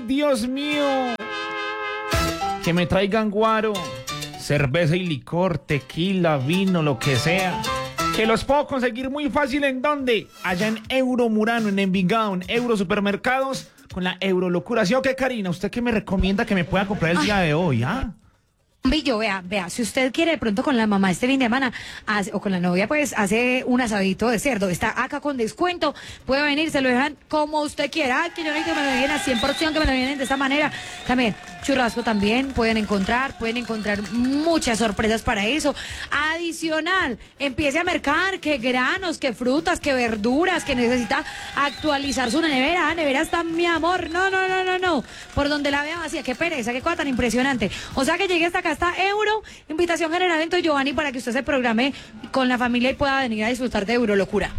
Dios mío. Que me traigan guaro, cerveza y licor, tequila, vino, lo que sea. Que los puedo conseguir muy fácil, ¿en dónde? Allá en Euromurano, en Envigado, en Eurosupermercados, con la Eurolocura. ¿Sí o qué, Karina? ¿Usted qué me recomienda que me pueda comprar el día de hoy, ah? Billo, vea, si usted quiere de pronto con la mamá este fin de semana o con la novia, pues hace un asadito de cerdo, está acá con descuento, puede venir, se lo dejan como usted quiera. Ay, que yo necesito que me lo dejen a 100%, que me lo dejen de esta manera. También, churrasco también pueden encontrar muchas sorpresas para eso. Adicional, empiece a mercar que granos, que frutas, que verduras, que necesita actualizar su nevera. Ah, nevera está mi amor, no, por donde la vea vacía, qué pereza, qué cosa tan impresionante. O sea que llegue hasta acá, está Euro, invitación general en Giovanni para que usted se programe con la familia y pueda venir a disfrutar de Eurolocura.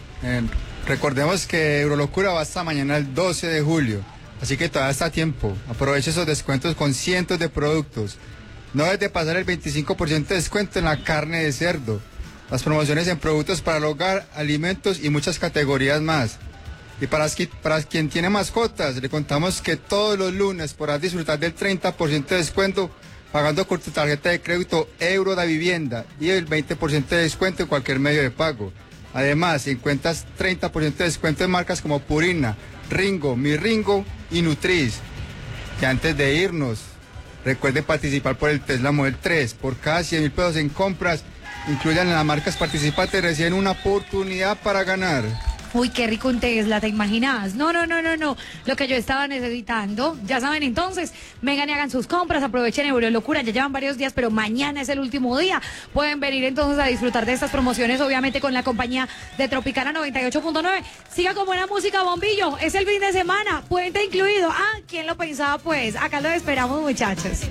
Recordemos que Eurolocura va hasta mañana el 12 de julio, así que todavía está a tiempo. Aproveche esos descuentos con cientos de productos. No debe de pasar el 25% de descuento en la carne de cerdo, las promociones en productos para el hogar, alimentos y muchas categorías más. Y para quien tiene mascotas, le contamos que todos los lunes podrás disfrutar del 30% de descuento pagando con tu tarjeta de crédito Euro da Vivienda y el 20% de descuento en cualquier medio de pago. Además, encuentras 30% de descuento en marcas como Purina, Ringo, Mi Ringo y Nutriz. Que antes de irnos, recuerde participar por el Tesla Model 3. Por cada 100.000 pesos en compras, incluyan en las marcas participantes, reciben una oportunidad para ganar. Uy, qué rico un Tesla, ¿te imaginas? No. Lo que yo estaba necesitando. Ya saben, entonces, vengan y hagan sus compras, aprovechen Eurolocura, ya llevan varios días, pero mañana es el último día. Pueden venir entonces a disfrutar de estas promociones, obviamente con la compañía de Tropicana 98.9. Siga con buena música, Bombillo. Es el fin de semana, puente incluido. Ah, ¿quién lo pensaba? Pues acá lo esperamos, muchachos.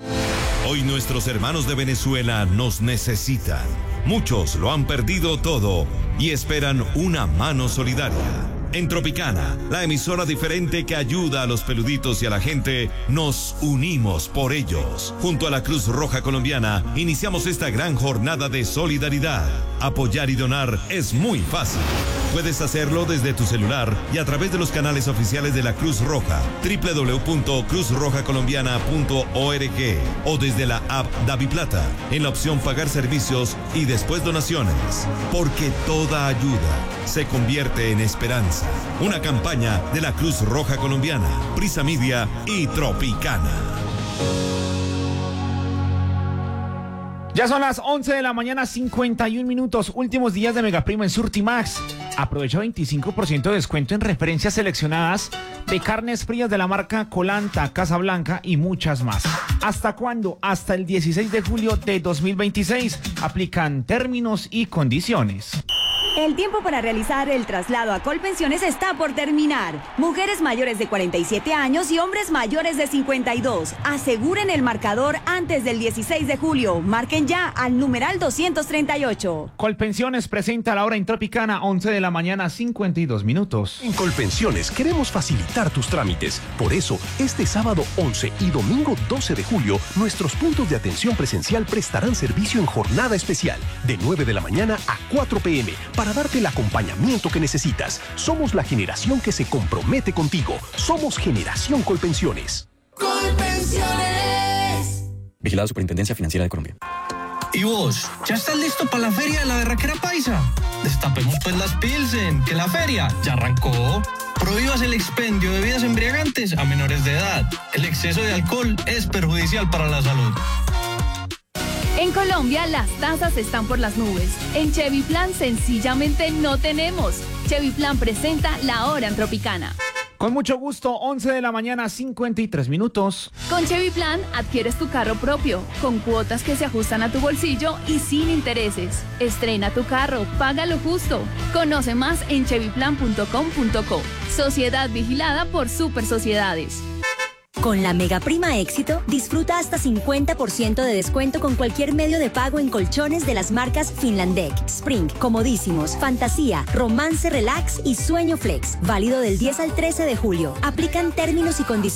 Hoy nuestros hermanos de Venezuela nos necesitan. Muchos lo han perdido todo y esperan una mano solidaria. En Tropicana, la emisora diferente que ayuda a los peluditos y a la gente, nos unimos por ellos. Junto a la Cruz Roja Colombiana, iniciamos esta gran jornada de solidaridad. Apoyar y donar es muy fácil. Puedes hacerlo desde tu celular y a través de los canales oficiales de la Cruz Roja, www.cruzrojacolombiana.org o desde la app DaviPlata, en la opción Pagar Servicios y después Donaciones. Porque toda ayuda se convierte en esperanza. Una campaña de la Cruz Roja Colombiana, Prisa Media y Tropicana. Ya son las 11 de la mañana, 51 minutos, últimos días de Megaprima en Surtimax. Aprovecha 25% de descuento en referencias seleccionadas de carnes frías de la marca Colanta, Casablanca y muchas más. ¿Hasta cuándo? Hasta el 16 de julio de 2026. Aplican términos y condiciones. El tiempo para realizar el traslado a Colpensiones está por terminar. Mujeres mayores de 47 años y hombres mayores de 52. Aseguren el marcador antes del 16 de julio. Marquen ya al numeral 238. Colpensiones presenta la hora en Tropicana, 11 de la mañana, 52 minutos. En Colpensiones queremos facilitar tus trámites. Por eso, este sábado 11 y domingo 12 de julio, nuestros puntos de atención presencial prestarán servicio en jornada especial, de 9 de la mañana a 4 p.m., para darte el acompañamiento que necesitas. Somos la generación que se compromete contigo. Somos Generación Colpensiones. Colpensiones. Vigilada Superintendencia Financiera de Colombia. ¿Y vos? ¿Ya estás listo para la feria de la berraquera paisa? Destapemos pues las Pilsen, que la feria ya arrancó. Prohíbas el expendio de bebidas embriagantes a menores de edad. El exceso de alcohol es perjudicial para la salud. En Colombia las tasas están por las nubes. En Chevy Plan sencillamente no tenemos. Chevy Plan presenta la hora en Tropicana. Con mucho gusto, 11 de la mañana, 53 minutos. Con Chevy Plan adquieres tu carro propio, con cuotas que se ajustan a tu bolsillo y sin intereses. Estrena tu carro, págalo justo. Conoce más en chevyplan.com.co. Sociedad vigilada por Super Sociedades. Con la Mega Prima Éxito, disfruta hasta 50% de descuento con cualquier medio de pago en colchones de las marcas Finlandec, Spring, Comodísimos, Fantasía, Romance Relax y Sueño Flex. Válido del 10 al 13 de julio. Aplican términos y condiciones.